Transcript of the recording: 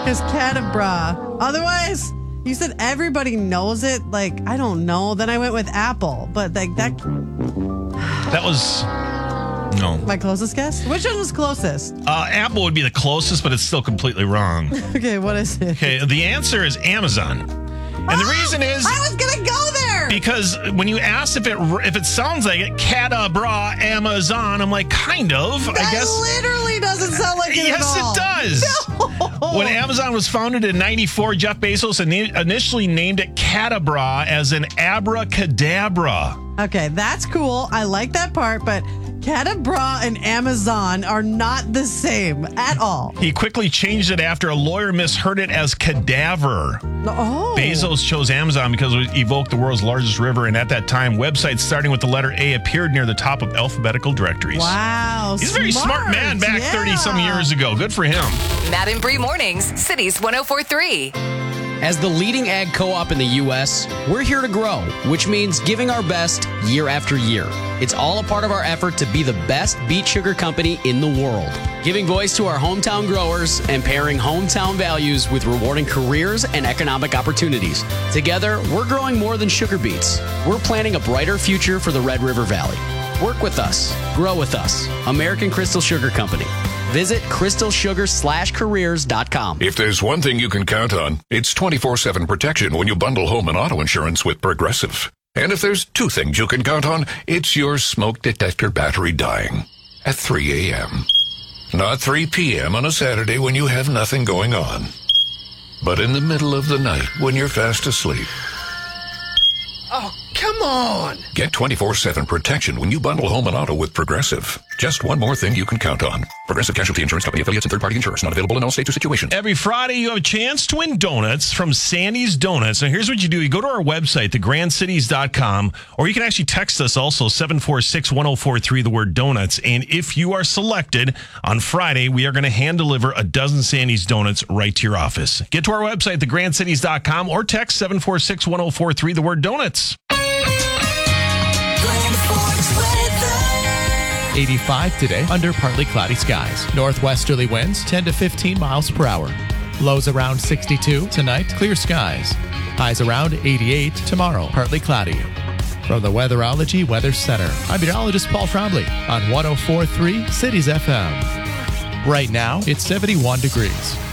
It's Cadabra. Otherwise, you said everybody knows it. Like, I don't know. Then I went with Apple. But like that was... No. My closest guess? Which one was closest? Apple would be the closest, but it's still completely wrong. Okay, what is it? Okay, the answer is Amazon. And the reason is... I was going to go there! Because when you asked if it sounds like it, Cadabra, Amazon, I'm like, kind of, I guess. That literally doesn't sound like it at all. Yes, it does. No. When Amazon was founded in 94, Jeff Bezos initially named it Cadabra as an abracadabra. Okay, that's cool. I like that part, but Cadabra and Amazon are not the same at all. He quickly changed it after a lawyer misheard it as cadaver. Oh. Bezos chose Amazon because it evoked the world's largest river, and at that time, websites starting with the letter A appeared near the top of alphabetical directories. Wow, he's a very smart man back 30-some years ago. Good for him. Matt and Bree Mornings, Cities 104.3. As the leading ag co-op in the U.S., we're here to grow, which means giving our best year after year. It's all a part of our effort to be the best beet sugar company in the world, giving voice to our hometown growers and pairing hometown values with rewarding careers and economic opportunities. Together, we're growing more than sugar beets. We're planning a brighter future for the Red River Valley. Work with us. Grow with us. American Crystal Sugar Company. Visit crystalsugar/careers.com. If there's one thing you can count on, it's 24/7 protection when you bundle home and auto insurance with Progressive. And if there's two things you can count on, it's your smoke detector battery dying at 3 a.m. Not 3 p.m. on a Saturday when you have nothing going on, but in the middle of the night when you're fast asleep. Oh, come on! Get 24/7 protection when you bundle home and auto with Progressive. Just one more thing you can count on. Progressive Casualty Insurance Company, affiliates, and third-party insurers. Not available in all states or situations. Every Friday, you have a chance to win donuts from Sandy's Donuts. Now, here's what you do. You go to our website, thegrandcities.com, or you can actually text us also, 746-1043, the word donuts. And if you are selected, on Friday, we are going to hand-deliver a dozen Sandy's Donuts right to your office. Get to our website, thegrandcities.com, or text 746-1043, the word donuts. 85 today under partly cloudy skies. Northwesterly winds 10 to 15 miles per hour. Lows around 62 tonight, clear skies. Highs around 88 tomorrow, partly cloudy. From the Weatherology Weather Center, I'm meteorologist Paul Trombley on 104.3 Cities FM. Right now, it's 71 degrees.